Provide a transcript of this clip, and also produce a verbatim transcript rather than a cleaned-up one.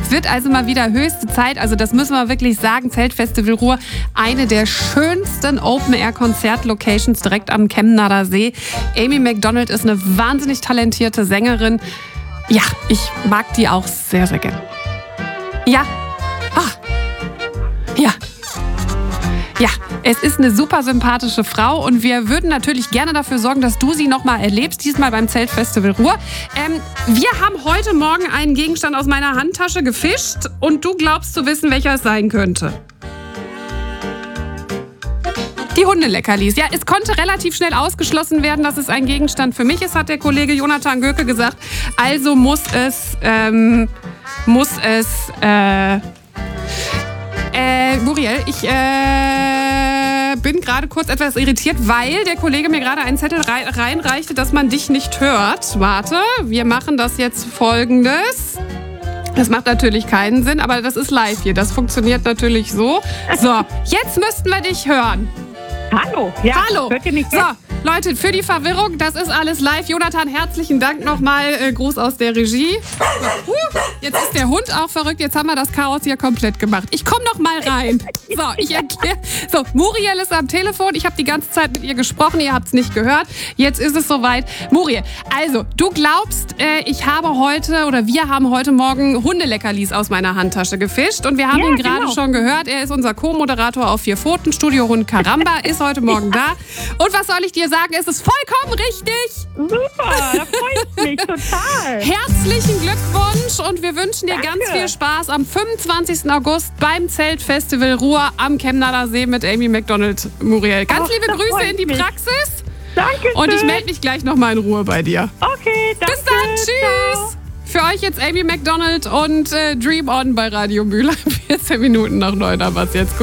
Es wird also mal wieder höchste Zeit, also das müssen wir wirklich sagen, Zeltfestival Ruhr, eine der schönsten Open-Air-Konzert-Locations direkt am Chemnader See. Amy Macdonald ist eine wahnsinnig talentierte Sängerin. Ja, ich mag die auch sehr, sehr gern. Ja. Ah. Ja. Ja, es ist eine super sympathische Frau und wir würden natürlich gerne dafür sorgen, dass du sie nochmal erlebst, diesmal beim Zeltfestival Ruhr. Ähm, wir haben heute Morgen einen Gegenstand aus meiner Handtasche gefischt und du glaubst zu wissen, welcher es sein könnte. Die Hundeleckerlis. Ja, es konnte relativ schnell ausgeschlossen werden, dass es ein Gegenstand für mich ist, hat der Kollege Jonathan Göke gesagt. Also muss es, ähm, muss es, äh, Äh, Muriel, ich äh, bin gerade kurz etwas irritiert, weil der Kollege mir gerade einen Zettel rein, reinreichte, dass man dich nicht hört. Warte, wir machen das jetzt Folgendes. Das macht natürlich keinen Sinn, aber das ist live hier. Das funktioniert natürlich so. So, jetzt müssten wir dich hören. Hallo. Ja, Hallo. hört ihr mich So, jetzt? Leute, für die Verwirrung, das ist alles live. Jonathan, herzlichen Dank nochmal. Äh, Gruß aus der Regie. So, uh, jetzt ist der Hund auch verrückt. Jetzt haben wir das Chaos hier komplett gemacht. Ich komme noch mal rein. So, ich erkläre. So, Muriel ist am Telefon. Ich habe die ganze Zeit mit ihr gesprochen. Ihr habt es nicht gehört. Jetzt ist es soweit. Muriel, also, du glaubst, äh, ich habe heute oder wir haben heute Morgen Hundeleckerlis aus meiner Handtasche gefischt. Und wir haben Ja, ihn gerade genau. schon gehört. Er ist unser Co-Moderator auf vier Pfoten. Studiohund Karamba ist heute Morgen da. Und was soll ich dir sagen? Es ist vollkommen richtig. Super, da freue ich mich total. Herzlichen Glückwunsch und wir wünschen dir Danke. ganz viel Spaß am fünfundzwanzigsten August beim Zeltfestival Ruhr am Chemnader See mit Amy Macdonald, Muriel. Ganz Ach, liebe da Grüße freu in die ich mich. Praxis Danke und ich melde mich gleich nochmal in Ruhe bei dir. Okay, danke. Bis dann, Ciao. tschüss. Für euch jetzt Amy Macdonald und äh, Dream On bei Radio Mühlheim. vierzehn Minuten nach neun haben wir es jetzt.